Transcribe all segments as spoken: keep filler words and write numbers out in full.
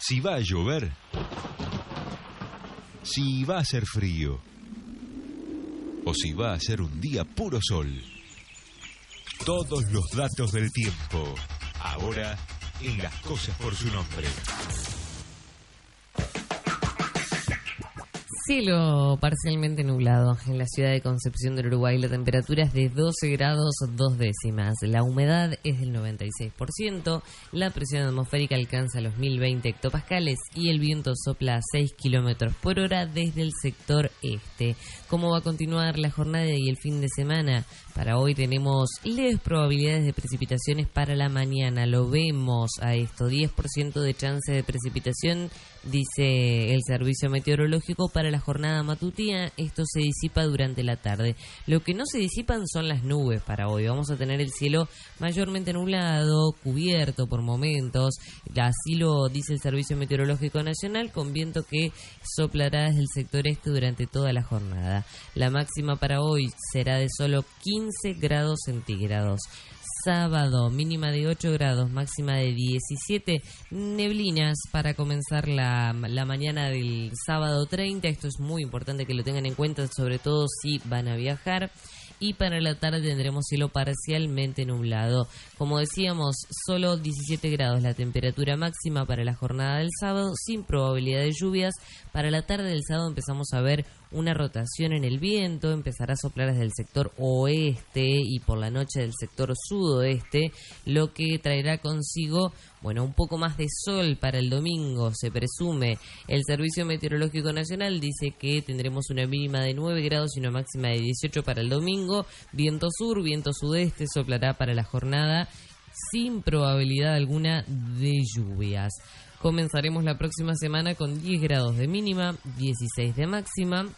si va a llover, si va a hacer frío o si va a ser un día puro sol. Todos los datos del tiempo, ahora en Las Cosas por su Nombre. Cielo parcialmente nublado en la ciudad de Concepción del Uruguay. La temperatura es de doce grados dos décimas. La humedad es del noventa y seis por ciento. La presión atmosférica alcanza los mil veinte hectopascales y el viento sopla a seis kilómetros por hora desde el sector este. ¿Cómo va a continuar la jornada y el fin de semana? Para hoy tenemos leves probabilidades de precipitaciones para la mañana. Lo vemos a esto, diez por ciento de chance de precipitación, dice el servicio meteorológico para la jornada matutina. Esto se disipa durante la tarde. Lo que no se disipan son las nubes para hoy. Vamos a tener el cielo mayormente nublado, cubierto por momentos. Así lo dice el Servicio Meteorológico Nacional, con viento que soplará desde el sector este durante toda la jornada. La máxima para hoy será de solo quince grados centígrados. Sábado, mínima de ocho grados, máxima de diecisiete. Neblinas para comenzar la, la mañana del sábado treinta. Esto es muy importante que lo tengan en cuenta, sobre todo si van a viajar. Y para la tarde tendremos cielo parcialmente nublado. Como decíamos, solo diecisiete grados la temperatura máxima para la jornada del sábado, sin probabilidad de lluvias. Para la tarde del sábado empezamos a ver una rotación en el viento, empezará a soplar desde el sector oeste y por la noche del sector sudoeste, lo que traerá consigo, bueno, un poco más de sol para el domingo, se presume. El Servicio Meteorológico Nacional dice que tendremos una mínima de nueve grados y una máxima de dieciocho para el domingo. Viento sur, viento sudeste soplará para la jornada, sin probabilidad alguna de lluvias. Comenzaremos la próxima semana con diez grados de mínima, dieciséis de máxima.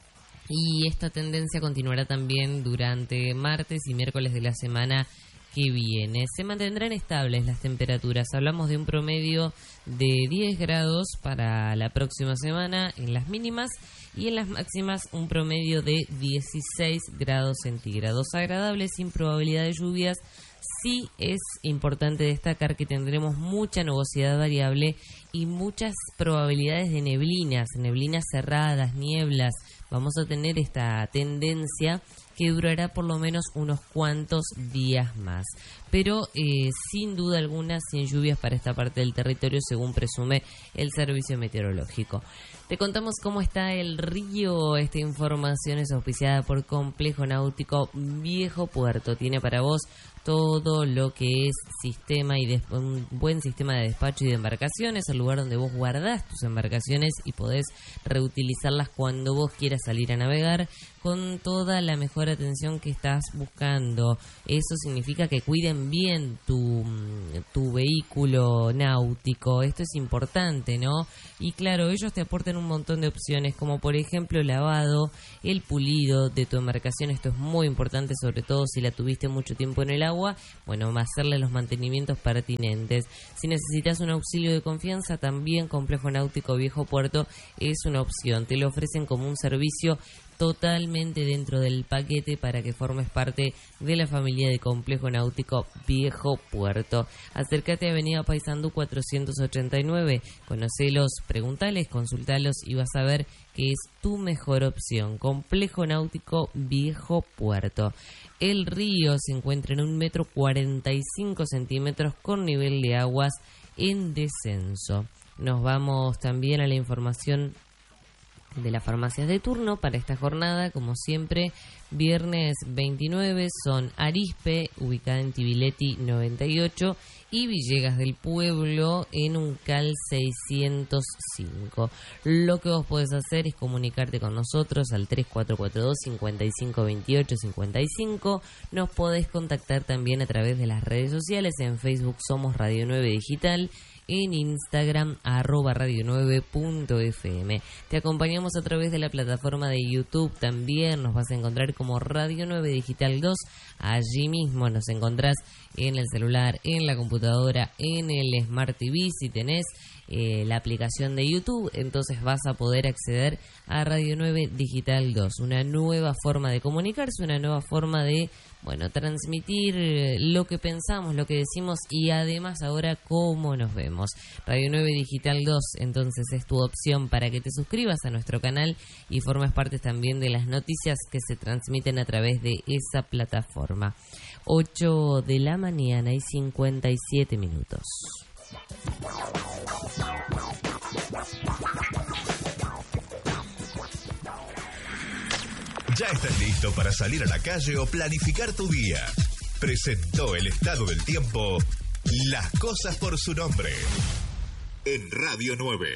Y esta tendencia continuará también durante martes y miércoles de la semana que viene. Se mantendrán estables las temperaturas. Hablamos de un promedio de diez grados para la próxima semana en las mínimas y en las máximas un promedio de dieciséis grados centígrados. Agradables, sin probabilidad de lluvias. Sí es importante destacar que tendremos mucha nubosidad variable y muchas probabilidades de neblinas, neblinas cerradas, nieblas. Vamos a tener esta tendencia que durará por lo menos unos cuantos días más. Pero eh, sin duda alguna, sin lluvias para esta parte del territorio, según presume el Servicio Meteorológico. Te contamos cómo está el río. Esta información es auspiciada por Complejo Náutico Viejo Puerto. Tiene para vos todo lo que es sistema y de, un buen sistema de despacho y de embarcaciones, el lugar donde vos guardás tus embarcaciones y podés reutilizarlas cuando vos quieras salir a navegar, con toda la mejor atención que estás buscando. Eso significa que cuiden bien tu, tu vehículo náutico. Esto es importante, ¿no? Y claro, ellos te aportan un montón de opciones, como por ejemplo el lavado, el pulido de tu embarcación. Esto es muy importante, sobre todo si la tuviste mucho tiempo en el agua. Bueno, hacerle los mantenimientos pertinentes. Si necesitas un auxilio de confianza, también Complejo Náutico Viejo Puerto es una opción. Te lo ofrecen como un servicio totalmente dentro del paquete para que formes parte de la familia de Complejo Náutico Viejo Puerto. Acércate a Avenida Paysandú cuatrocientos ochenta y nueve, conocelos, preguntales, consultalos y vas a ver que es tu mejor opción. Complejo Náutico Viejo Puerto. El río se encuentra en un metro cuarenta y cinco centímetros con nivel de aguas en descenso. Nos vamos también a la información de las farmacias de turno para esta jornada. Como siempre, viernes veintinueve son Arispe, ubicada en Tibiletti noventa y ocho, y Villegas del Pueblo en Uncal seiscientos cinco. Lo que vos podés hacer es comunicarte con nosotros al tres cuatro cuatro dos, cinco cinco dos ocho cinco cinco. Nos podés contactar también a través de las redes sociales. En Facebook somos Radio nueve Digital, en Instagram, arroba radio nueve punto f m. Te acompañamos a través de la plataforma de YouTube también. Nos vas a encontrar como Radio nueve Digital dos. Allí mismo nos encontrás en el celular, en la computadora, en el Smart T V. Si tenés eh, la aplicación de YouTube, entonces vas a poder acceder a Radio nueve Digital dos. Una nueva forma de comunicarse, una nueva forma de, bueno, transmitir lo que pensamos, lo que decimos y además ahora cómo nos vemos. Radio nueve Digital dos, entonces es tu opción para que te suscribas a nuestro canal y formes parte también de las noticias que se transmiten a través de esa plataforma. ocho de la mañana y cincuenta y siete minutos. ¿Ya estás listo para salir a la calle o planificar tu día? Presentó el estado del tiempo Las Cosas por su Nombre en Radio nueve.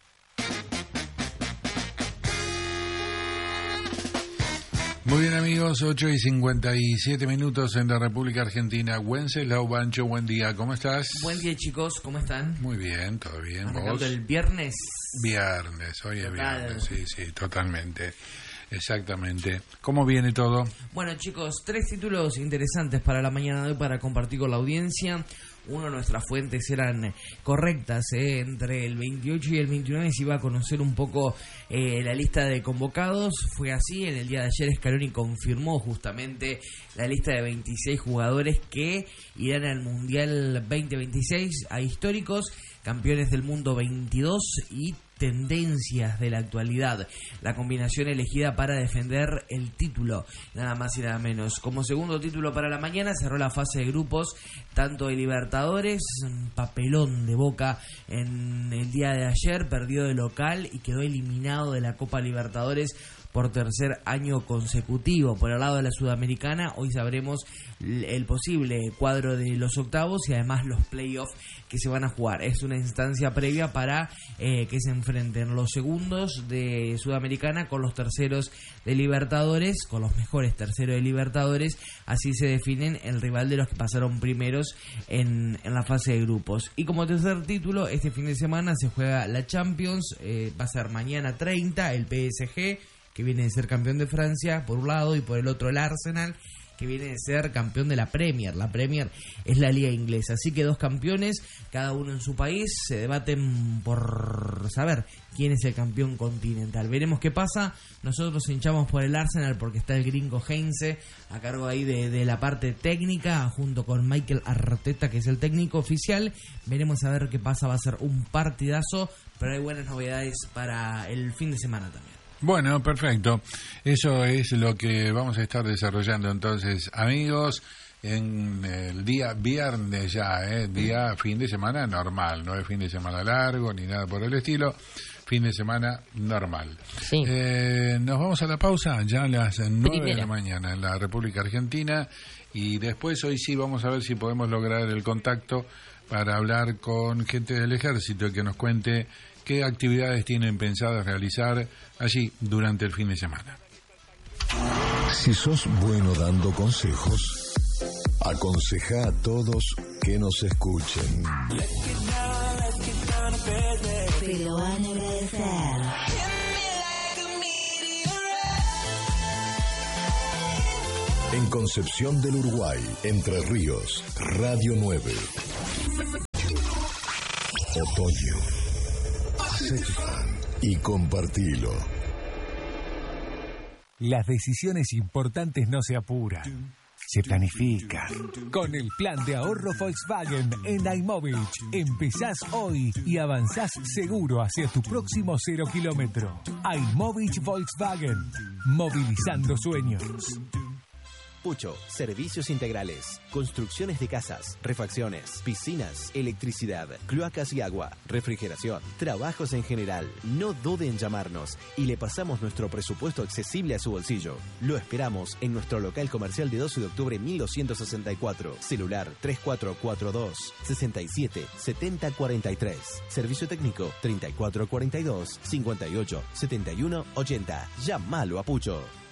Muy bien, amigos, ocho y cincuenta y siete minutos en la República Argentina. Wenceslao Bancho, buen día, ¿cómo estás? Buen día, chicos, ¿cómo están? Muy bien, todo bien. ¿Arrancando ¿Vos? el viernes? Viernes, hoy es Total. viernes, sí, sí, totalmente. Exactamente. ¿Cómo viene todo? Bueno, chicos, tres títulos interesantes para la mañana de hoy para compartir con la audiencia. Uno, nuestras fuentes eran correctas, ¿eh? Entre el veintiocho y el veintinueve se iba a conocer un poco eh, la lista de convocados. Fue así, en el día de ayer Scaloni confirmó justamente la lista de veintiséis jugadores que irán al Mundial veinte veintiséis, a históricos, campeones del mundo veintidós y tendencias de la actualidad. La combinación elegida para defender el título, nada más y nada menos. Como segundo título para la mañana cerró la fase de grupos tanto de Libertadores, un papelón de Boca en el día de ayer, perdió de local y quedó eliminado de la Copa Libertadores por tercer año consecutivo. Por el lado de la Sudamericana, hoy sabremos el posible cuadro de los octavos y además los playoffs que se van a jugar. Es una instancia previa para eh, que se enfrenten los segundos de Sudamericana con los terceros de Libertadores, con los mejores terceros de Libertadores. Así se definen el rival de los que pasaron primeros en, en la fase de grupos. Y como tercer título, este fin de semana se juega la Champions. Eh, va a ser mañana treinta, el P S G, que viene de ser campeón de Francia, por un lado, y por el otro el Arsenal, que viene de ser campeón de la Premier. La Premier es la liga inglesa, así que dos campeones, cada uno en su país, se debaten por saber quién es el campeón continental. Veremos qué pasa. Nosotros hinchamos por el Arsenal porque está el gringo Heinze a cargo ahí de, de la parte técnica, junto con Mikel Arteta, que es el técnico oficial. Veremos a ver qué pasa, va a ser un partidazo, pero hay buenas novedades para el fin de semana también. Bueno, perfecto. Eso es lo que vamos a estar desarrollando entonces, amigos, en el día viernes ya, ¿eh? Día fin de semana normal, no es fin de semana largo ni nada por el estilo, fin de semana normal. Sí. Eh, nos vamos a la pausa ya a las nueve Primera. de la mañana en la República Argentina y después hoy sí vamos a ver si podemos lograr el contacto para hablar con gente del ejército que nos cuente qué actividades tienen pensadas realizar allí durante el fin de semana. Si sos bueno dando consejos, aconseja a todos que nos escuchen. Te lo van a agradecer. En Concepción del Uruguay, Entre Ríos, Radio nueve. Otoño. Sé fan y compartilo. Las decisiones importantes no se apuran, se planifican. Con el plan de ahorro Volkswagen en iMovich, empezás hoy y avanzás seguro hacia tu próximo cero kilómetro. iMovich Volkswagen, movilizando sueños. Pucho, servicios integrales, construcciones de casas, refacciones, piscinas, electricidad, cloacas y agua, refrigeración, trabajos en general. No dude en llamarnos y le pasamos nuestro presupuesto accesible a su bolsillo. Lo esperamos en nuestro local comercial de doce de octubre mil doscientos sesenta y cuatro, celular tres cuatro cuatro dos, seis siete, siete cero cuatro tres, servicio técnico treinta y cuatro cuarenta y dos, cincuenta y ocho, setenta y uno, ochenta. Llámalo a Pucho.